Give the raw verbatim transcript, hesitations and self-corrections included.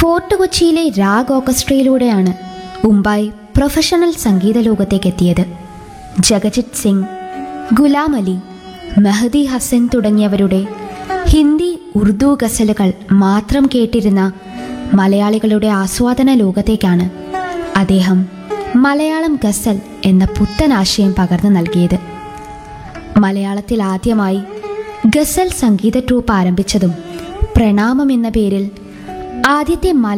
Fort കൊച്ചിയിലെ Raag ഓർക്കസ്ട്രയിലൂടെയാണ് ഉമ്പായ് professional സംഗീത ലോകത്തേക്ക് എത്തിയത്. ജഗജിത് സിംഗ്, ഗുലാം അലി, മെഹദി ഹസൻ തുടങ്ങിയവരുടെ ഹിന്ദി, ഉറുദു ഗസലുകൾ മാത്രം കേട്ടിരുന്ന മലയാളികളുടെ ആസ്വാദന ലോകത്തേക്കാണ് അദ്ദേഹം മലയാളം ഗസൽ എന്ന പുത്തൻ ആശയം പകർന്നു നൽകിയത്. മലയാളത്തിൽ ആദ്യമായി ഗസൽ സംഗീത ട്രൂപ്പ് ആരംഭിച്ചതും പ്രണാമം എന്ന പേരിൽ ആദ്യത്തെ